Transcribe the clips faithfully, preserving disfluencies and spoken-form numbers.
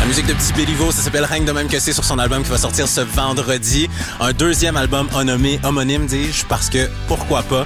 La musique de Petit Béliveau, ça s'appelle Rien que de même que c'est sur son album qui va sortir ce vendredi. Un deuxième album hommé, homonyme, dis-je, parce que pourquoi pas?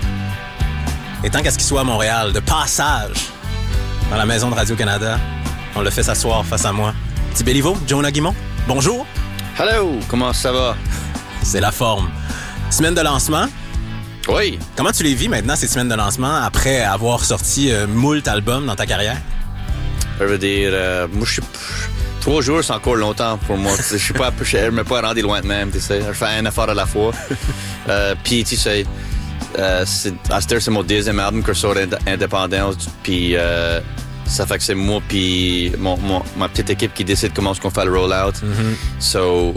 Et tant qu'à ce qu'il soit à Montréal, de passage dans la maison de Radio-Canada, on le fait s'asseoir face à moi. Petit Béliveau, Jonah Guimond, bonjour. Hello, comment ça va? C'est la forme. Semaine de lancement. Oui. Comment tu les vis maintenant, ces semaines de lancement, après avoir sorti euh, moult albums dans ta carrière? Je veux dire, euh, moi, je suis... Trois jours, c'est encore longtemps pour moi. Je suis pas, je ne me pas rendu loin de même, tu sais. Je fais un affaire à la fois. euh, puis, tu sais, euh, c'est, à cette heure, c'est mon deuxième album que je sors indépendant. Puis, euh, ça fait que c'est moi puis mon, mon, ma petite équipe qui décide comment est-ce qu'on fait le rollout. Mm-hmm. So,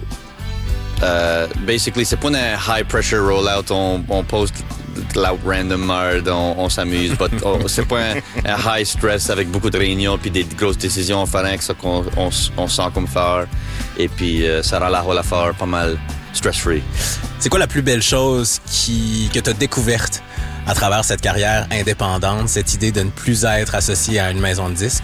uh, basically, c'est pas un high pressure rollout. On, on pose l'out random mode, on, on s'amuse. But oh, c'est pas un, un high stress avec beaucoup de réunions puis des grosses décisions. On fait rien que ça qu'on on, on sent comme faire. Et puis, uh, ça rend la roll affaire pas mal stress-free. C'est quoi la plus belle chose qui, que tu as découverte à travers cette carrière indépendante, cette idée de ne plus être associé à une maison de disques?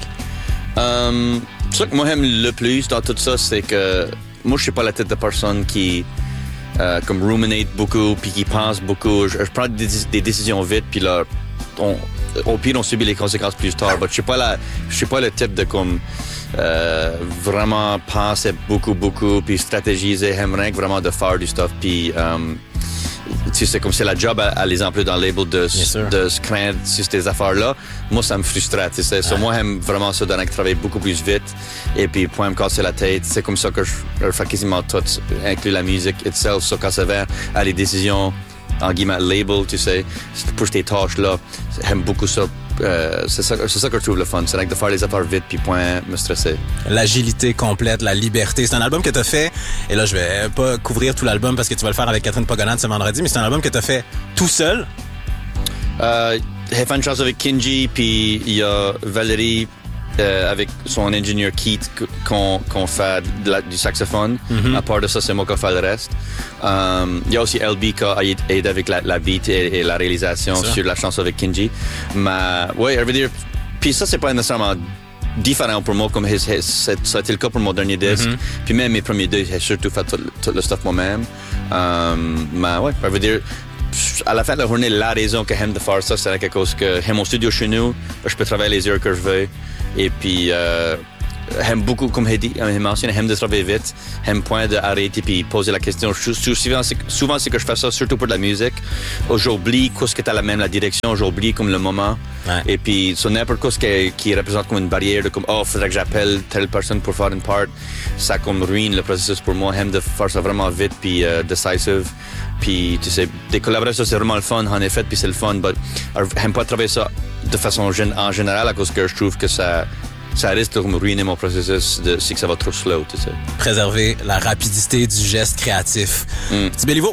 Um, ce que moi j'aime le plus dans tout ça, c'est que moi je suis pas la tête de personne qui euh, comme ruminate beaucoup puis qui pense beaucoup. Je, je prends des, des décisions vite puis là, on, au pire on subit les conséquences plus tard. Mais je suis pas la, je suis pas le type de comme euh, vraiment penser beaucoup beaucoup puis stratégiser. J'aimerais vraiment de faire du stuff puis um, tu sais, comme c'est la job à, à les employer dans le label de, de se craindre sur ces affaires-là. Moi, ça me frustrait, tu sais. Ouais. So, moi, j'aime vraiment ça, donner que travailler beaucoup plus vite et puis point me casser la tête. C'est comme ça que je, je fais quasiment tout, inclus la musique itself. So, quand ça vient à les décisions, en guillemets, label, tu sais, pour ces tâches-là, j'aime beaucoup ça. Euh, c'est, ça, c'est ça que je trouve le fun. C'est de faire les affaires vite puis point me stresser. L'agilité complète, la liberté. C'est un album que tu as fait, et là je vais pas couvrir tout l'album parce que tu vas le faire avec Catherine Pogonade ce vendredi, mais c'est un album que tu as fait tout seul. Euh, j'ai fait une chanson avec Kinji, puis il y a Valérie euh, avec son ingénieur Keith qu'on, qu'on fait de la, du saxophone. Mm-hmm. À part de ça, c'est moi qui fait le reste. Um, il y a aussi L B qui a aidé avec la, la beat et, et la réalisation sur la chanson avec Kinji. Mais ouais, je veux dire, puis ça c'est pas nécessairement différent pour moi comme his, his, c'est, ça a été le cas pour mon dernier disque. Mm-hmm. Puis même mes premiers deux, j'ai surtout fait tout, tout le stuff moi-même. Um, mais ouais, je veux dire, à la fin de la journée, la raison que j'aime de faire ça, c'est quelque chose que j'ai mon studio chez nous, je peux travailler les heures que je veux. Et puis, euh, j'aime beaucoup, comme j'ai dit, j'ai mentionné, j'aime de travailler vite, j'aime point d'arrêter puis poser la question. Souvent c'est, souvent, c'est que je fais ça, surtout pour de la musique. J'oublie qu'est-ce que t'as la même la direction, j'oublie comme le moment. Ouais. Et puis, sur n'importe quoi qui, qui représente comme une barrière, de comme, oh, faudrait que j'appelle telle personne pour faire une part, ça comme ruine le processus pour moi. J'aime de faire ça vraiment vite puis euh, decisive. Puis, tu sais, des collaborations, c'est vraiment le fun, en effet, puis c'est le fun, mais j'aime pas travailler ça de façon gen- en général à cause que je trouve que ça, ça risque de me ruiner mon processus de, si que ça va trop slow, tu sais. Préserver la rapidité du geste créatif. Mm. Petit Béliveau,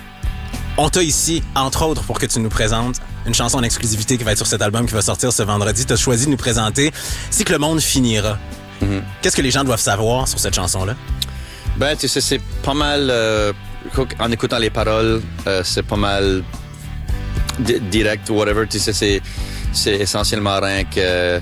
on t'a ici, entre autres, pour que tu nous présentes une chanson en exclusivité qui va être sur cet album qui va sortir ce vendredi. T'as choisi de nous présenter Si que le monde finira. Mm-hmm. Qu'est-ce que les gens doivent savoir sur cette chanson-là? Ben, tu sais, c'est pas mal... Euh, en écoutant les paroles, euh, c'est pas mal di- direct, whatever, tu sais, c'est, c'est essentiellement rien que...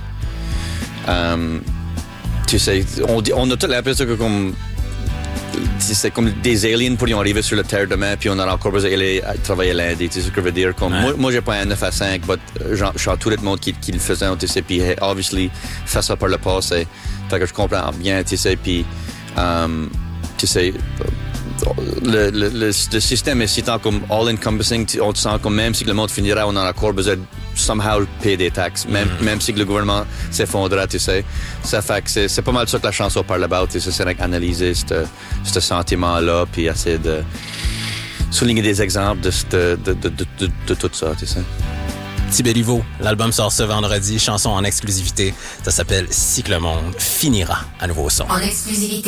Um, tu sais, on, on a toute l'impression que comme... C'est comme des aliens pourrions arriver sur la Terre demain, puis on aura encore besoin d'aller travailler lundi, tu sais ce que je veux dire. Comme, ouais. moi, moi, j'ai pas un neuf à cinq, mais je suis tout le monde qui, qui le faisait, tu sais, puis obviously, fait ça par le passé. Fait que je comprends bien, tu sais, puis... Um, tu sais... Le, le, le, le système est si tant comme all-encompassing, on te sent comme même si le monde finira, on a encore besoin de somehow payer des taxes, même, mm-hmm. même si le gouvernement s'effondra, tu sais. Ça fait que c'est, c'est pas mal ça que la chanson parle about, tu sais, c'est analyser ce sentiment-là, puis essayer de souligner des exemples de, de, de, de, de, de, de tout ça, tu sais. Petit Béliveau, l'album sort ce vendredi, chanson en exclusivité, ça s'appelle Si que le monde finira à nouveau au son. En exclusivité.